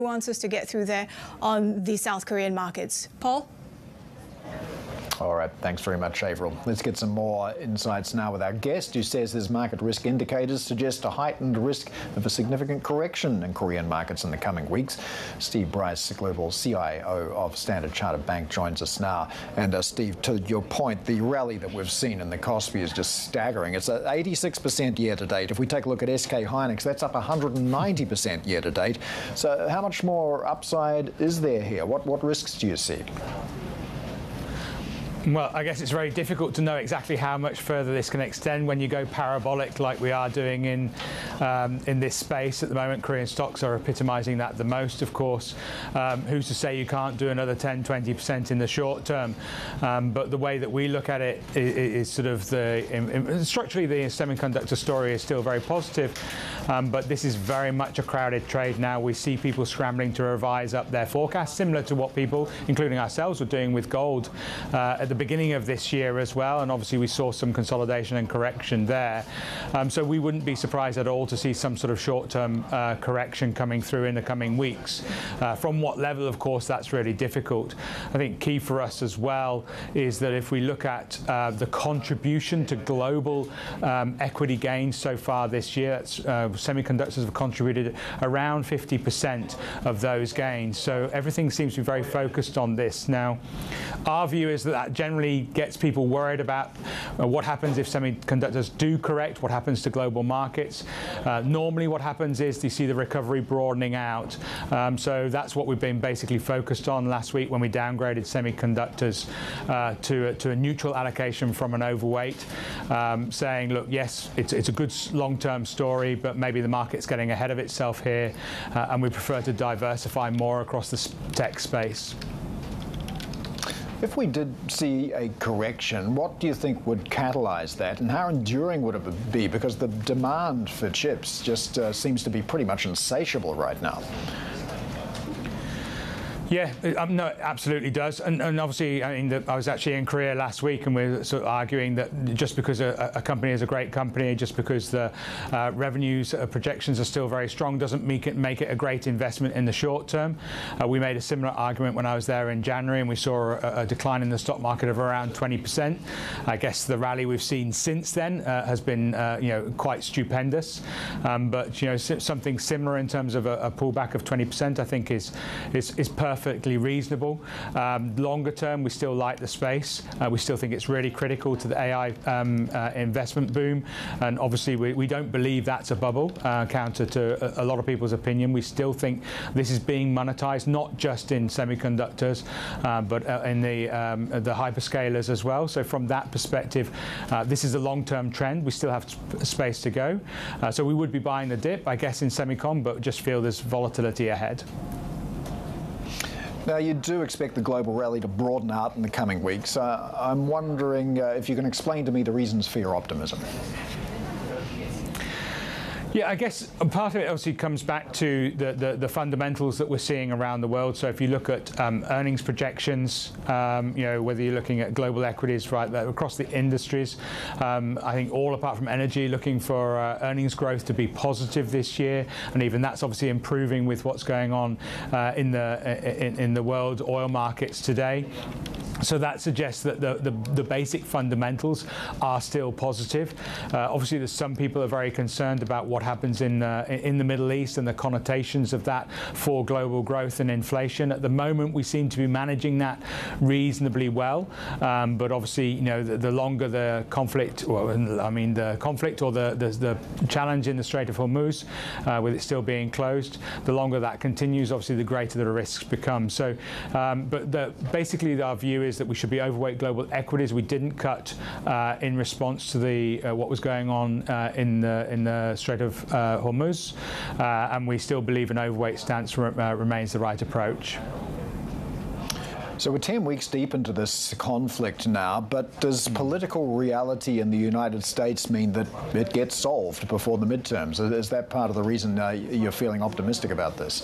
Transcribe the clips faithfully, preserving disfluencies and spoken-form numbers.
Who wants us to get through there on the South Korean markets? Paul? All right, thanks very much, Averill. Let's get some more insights now with our guest, who says his market risk indicators suggest a heightened risk of a significant correction in Korean markets in the coming weeks. Steve Bryce, Global C I O of Standard Chartered Bank, joins us now. And uh, Steve, to your point, the rally that we've seen in the Kospi is just staggering. It's at eighty-six percent year to date. If we take a look at S K Hynix, that's up one hundred ninety percent year to date. So how much more upside is there here? What, what risks do you see? Well, I guess it's very difficult to know exactly how much further this can extend when you go parabolic like we are doing in um, in this space at the moment. Korean stocks are epitomising that the most, of course. Um, who's to say you can't do another ten, twenty percent in the short term? Um, but the way that we look at it is, is sort of the in, in, structurally the semiconductor story is still very positive, um, but this is very much a crowded trade now. We see people scrambling to revise up their forecasts, similar to what people, including ourselves, were doing with gold uh, at the beginning of this year as well, and obviously we saw some consolidation and correction there. Um, so we wouldn't be surprised at all to see some sort of short-term uh, correction coming through in the coming weeks. Uh, from what level, of course, that's really difficult. I think key for us as well is that if we look at uh, the contribution to global um, equity gains so far this year, uh, semiconductors have contributed around fifty percent of those gains. So everything seems to be very focused on this. Now, our view is that that generally gets people worried about uh, what happens if semiconductors do correct, what happens to global markets. Uh, normally what happens is you see the recovery broadening out. Um, so that's what we've been basically focused on last week when we downgraded semiconductors uh, to, a, to a neutral allocation from an overweight, um, saying, look, yes, it's, it's a good long-term story, but maybe the market's getting ahead of itself here, uh, and we prefer to diversify more across the tech space. If we did see a correction, what do you think would catalyze that, and how enduring would it be? Because the demand for chips just uh, seems to be pretty much insatiable right now. Yeah, um, no, it absolutely does. And, and obviously, I mean, the, I was actually in Korea last week, and we were sort of arguing that just because a, a company is a great company, just because the uh, revenues uh, projections are still very strong, doesn't make it make it a great investment in the short term. Uh, we made a similar argument when I was there in January, and we saw a, a decline in the stock market of around twenty percent. I guess the rally we've seen since then uh, has been, uh, you know, quite stupendous. Um, but you know, something similar in terms of a, a pullback of twenty percent, I think is is is perfect. Perfectly reasonable. Um, longer term, we still like the space. Uh, we still think it's really critical to the A I um, uh, investment boom, and obviously we, we don't believe that's a bubble, uh, counter to a, a lot of people's opinion. We still think this is being monetized, not just in semiconductors, uh, but uh, in the, um, the hyperscalers as well. So from that perspective, uh, this is a long-term trend. We still have space to go. Uh, so we would be buying the dip, I guess, in semicon, but just feel there's volatility ahead. Now, you do expect the global rally to broaden out in the coming weeks. Uh, I'm wondering uh, if you can explain to me the reasons for your optimism. Yeah, I guess part of it obviously comes back to the, the, the fundamentals that we're seeing around the world. So if you look at um, earnings projections, um, you know, whether you're looking at global equities, right, across the industries, um, I think all apart from energy, looking for uh, earnings growth to be positive this year, and even that's obviously improving with what's going on uh, in the in, in the world oil markets today. So that suggests that the, the, the basic fundamentals are still positive. Uh, obviously, there's some people are very concerned about what happens in uh, in the Middle East and the connotations of that for global growth and inflation. At the moment, we seem to be managing that reasonably well. Um, but obviously, you know, the, the longer the conflict, well, I mean, the conflict or the, the, the challenge in the Strait of Hormuz, uh, with it still being closed, the longer that continues, obviously, the greater the risks become. So, um, but the, basically, our view is that we should be overweight global equities. We didn't cut uh, in response to the uh, what was going on uh, in the in the Strait of uh, Hormuz, uh, and we still believe an overweight stance re uh, remains the right approach. So we're ten weeks deep into this conflict now, but does political reality in the United States mean that it gets solved before the midterms? Is that part of the reason uh, you're feeling optimistic about this?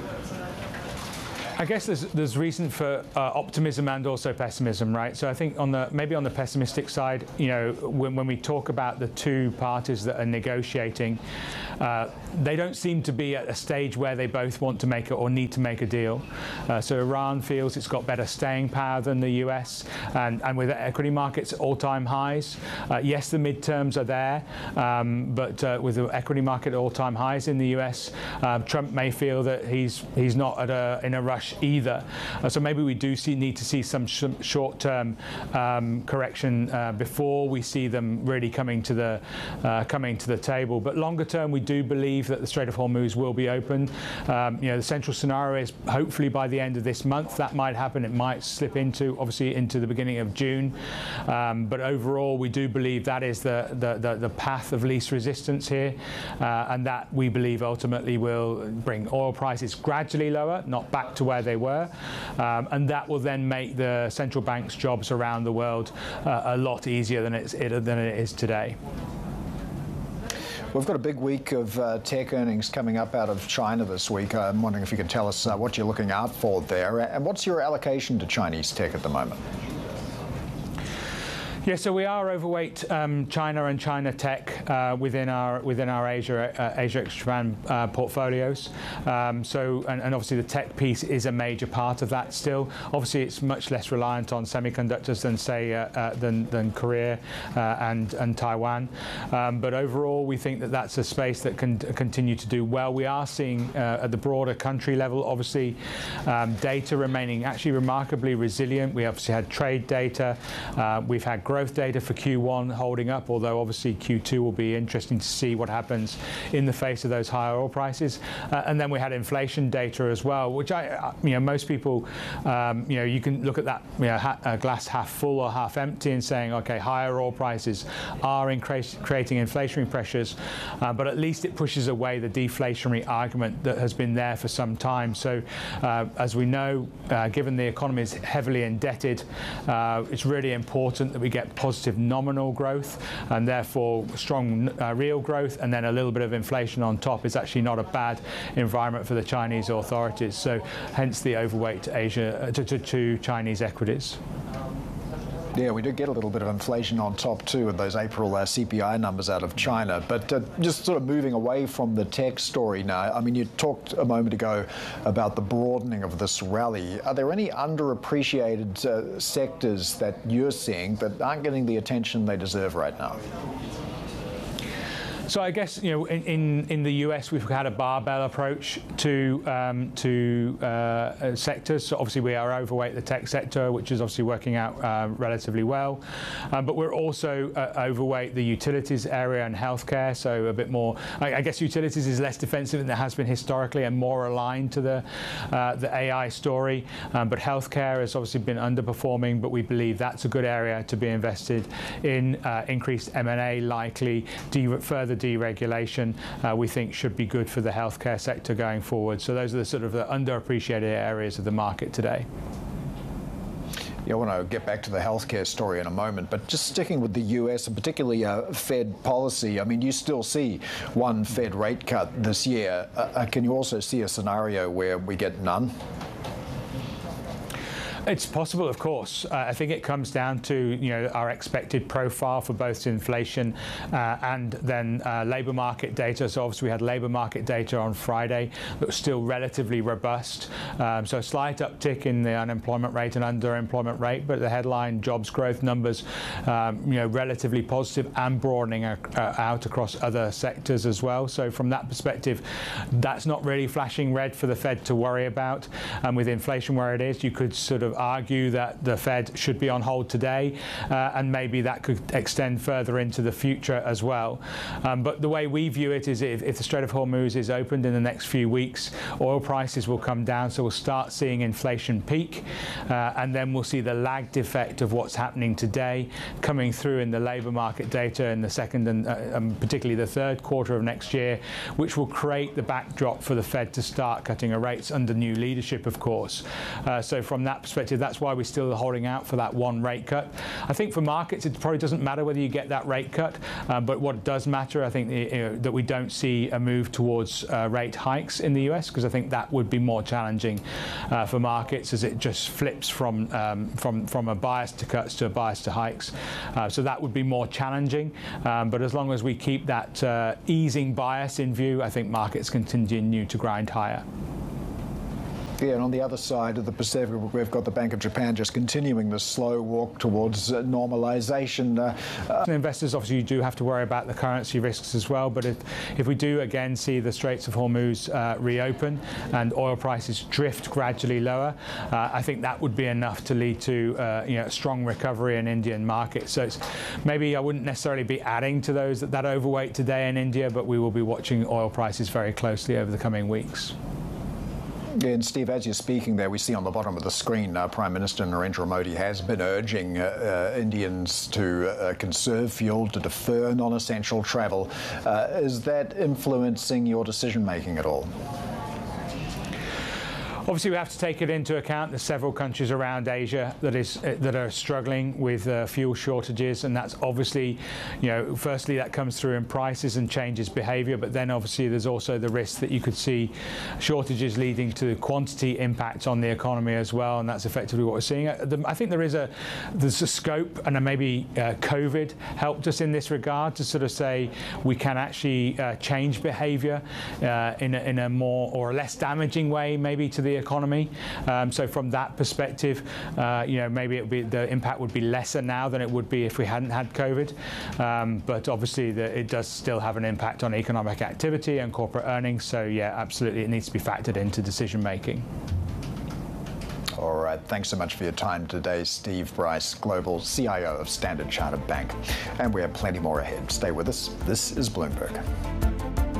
I guess there's there's reason for uh, optimism and also pessimism, right? So I think on the maybe on the pessimistic side, you know, when when we talk about the two parties that are negotiating, uh, they don't seem to be at a stage where they both want to make it or need to make a deal. Uh, so Iran feels it's got better staying power than the U S, and, and with equity markets at all-time highs. Uh, yes, the midterms are there, um, but uh, with the equity market at all-time highs in the U S, uh, Trump may feel that he's he's not at a, in a rush either. Uh, so maybe we do see, need to see some sh short-term um, correction uh, before we see them really coming to the uh, coming to the table. But longer term, we do believe that the Strait of Hormuz will be open. Um, you know, the central scenario is hopefully by the end of this month. That might happen. It might slip into obviously into the beginning of June. Um, but overall, we do believe that is the the, the, the path of least resistance here, uh, and that we believe ultimately will bring oil prices gradually lower, not back to where they were, um, and that will then make the central bank's jobs around the world uh, a lot easier than it's it, than it is today. We've got a big week of uh, tech earnings coming up out of China this week. I'm wondering if you could tell us uh, what you're looking out for there, and what's your allocation to Chinese tech at the moment? Yeah, so we are overweight um, China and China tech uh, within our within our Asia uh, Asia ex-Japan uh, portfolios. Um, so and, and obviously the tech piece is a major part of that still. Obviously, it's much less reliant on semiconductors than say uh, uh, than than Korea uh, and and Taiwan. Um, but overall, we think that that's a space that can continue to do well. We are seeing uh, at the broader country level, obviously, um, data remaining actually remarkably resilient. We obviously had trade data. Uh, we've had growth Growth data for Q one holding up, although obviously Q two will be interesting to see what happens in the face of those higher oil prices. Uh, and then we had inflation data as well, which I, you know, most people, um, you know, you can look at that, you know, ha uh, glass half full or half empty and saying, okay, higher oil prices are creating inflationary pressures, uh, but at least it pushes away the deflationary argument that has been there for some time. So, uh, as we know, uh, given the economy is heavily indebted, uh, it's really important that we get positive nominal growth and therefore strong uh, real growth, and then a little bit of inflation on top is actually not a bad environment for the Chinese authorities. So hence the overweight to Asia to, to, to Chinese equities. Yeah, we did get a little bit of inflation on top too with those April uh, C P I numbers out of China. But uh, just sort of moving away from the tech story now, I mean, you talked a moment ago about the broadening of this rally. Are there any underappreciated uh, sectors that you're seeing that aren't getting the attention they deserve right now? So I guess, you know, in, in, in the U S we've had a barbell approach to um, to uh, sectors. So obviously we are overweight the tech sector, which is obviously working out uh, relatively well. Um, but we're also uh, overweight the utilities area and healthcare. So a bit more, I, I guess utilities is less defensive than it has been historically and more aligned to the uh, the A I story. Um, but healthcare has obviously been underperforming, but we believe that's a good area to be invested in. Uh, increased M and A likely, de further deregulation, uh, we think should be good for the healthcare sector going forward. So those are the sort of the underappreciated areas of the market today. Yeah, I want to get back to the healthcare story in a moment, but just sticking with the U S and particularly uh, Fed policy, I mean, you still see one Fed rate cut this year. Uh, can you also see a scenario where we get none? It's possible, of course. Uh, I think it comes down to, you know, our expected profile for both inflation uh, and then uh, labour market data. So obviously we had labour market data on Friday that was still relatively robust. Um, so a slight uptick in the unemployment rate and underemployment rate, but the headline jobs growth numbers, um, you know, relatively positive and broadening uh, out across other sectors as well. So from that perspective, that's not really flashing red for the Fed to worry about. And with inflation where it is, you could sort of argue that the Fed should be on hold today, uh, and maybe that could extend further into the future as well. Um, but the way we view it is if, if the Strait of Hormuz is opened in the next few weeks, oil prices will come down, so we'll start seeing inflation peak, uh, and then we'll see the lagged effect of what's happening today coming through in the labour market data in the second and uh, um, particularly the third quarter of next year, which will create the backdrop for the Fed to start cutting rates under new leadership, of course. Uh, so from that perspective, perspective, that's why we're still holding out for that one rate cut. I think for markets, it probably doesn't matter whether you get that rate cut, um, but what does matter, I think, you know, that we don't see a move towards uh, rate hikes in the U S, because I think that would be more challenging uh, for markets, as it just flips from um, from from a bias to cuts to a bias to hikes. Uh, so that would be more challenging. Um, but as long as we keep that uh, easing bias in view, I think markets can continue to grind higher. Yeah, and on the other side of the Pacific, we've got the Bank of Japan just continuing the slow walk towards uh, normalization. Uh, uh, Investors, obviously, you do have to worry about the currency risks as well, but if, if we do again see the Straits of Hormuz uh, reopen and oil prices drift gradually lower, uh, I think that would be enough to lead to uh, you know, a strong recovery in Indian markets. So it's, maybe I wouldn't necessarily be adding to those that, that overweight today in India, but we will be watching oil prices very closely over the coming weeks. And Steve, as you're speaking there, we see on the bottom of the screen uh, Prime Minister Narendra Modi has been urging uh, uh, Indians to uh, conserve fuel, to defer non-essential travel. Uh, is that influencing your decision-making at all? Obviously, we have to take it into account. There's several countries around Asia that is uh, that are struggling with uh, fuel shortages, and that's obviously, you know, firstly that comes through in prices and changes behaviour, but then obviously there's also the risk that you could see shortages leading to quantity impacts on the economy as well, and that's effectively what we're seeing. I think there is a there's a scope, and maybe uh, COVID helped us in this regard to sort of say we can actually uh, change behaviour uh, in a, in a more or a less damaging way, maybe to the economy. Um, so from that perspective, uh, you know, maybe it would be, the impact would be lesser now than it would be if we hadn't had COVID. Um, but obviously, the, it does still have an impact on economic activity and corporate earnings. So yeah, absolutely, it needs to be factored into decision making. All right, thanks so much for your time today, Steve Bryce, Global C I O of Standard Chartered Bank. And we have plenty more ahead. Stay with us. This is Bloomberg.